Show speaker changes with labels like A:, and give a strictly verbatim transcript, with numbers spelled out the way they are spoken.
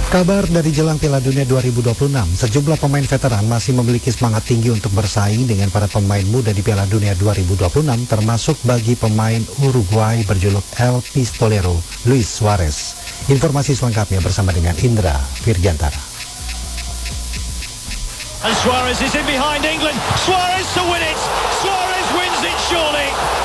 A: Kabar dari jelang Piala Dunia dua ribu dua puluh enam, sejumlah pemain veteran masih memiliki semangat tinggi untuk bersaing dengan para pemain muda di Piala Dunia dua ribu dua puluh enam, termasuk bagi pemain Uruguay berjuluk El Pistolero, Luis Suarez. Informasi selengkapnya bersama dengan Indra Virjantara.
B: And Suarez is in behind England. Suarez to win it. Suarez wins it surely.